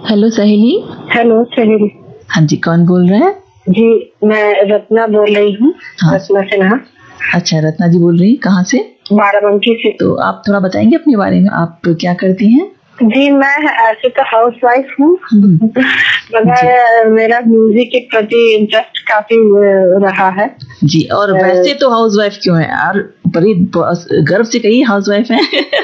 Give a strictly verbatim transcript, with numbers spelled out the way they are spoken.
Hello सहेली। Hello सहेली। हाँ जी, कौन बोल रहा है? जी मैं रत्ना बोल रही हूँ। हाँ। रत्ना सिन्हा। अच्छा, रत्ना जी बोल रही हैं, कहाँ से? बाराबंकी से। तो आप थोड़ा बताएंगे अपने बारे में, आप क्या करती हैं? जी मैं ऐसे तो हाउस वाइफ हूँ, मगर मेरा म्यूजिक के प्रति इंटरेस्ट काफी रहा है। जी, और वैसे तो हाउस वाइफ क्यों है यार? बड़ी गर्व से कही हाउस वाइफ है।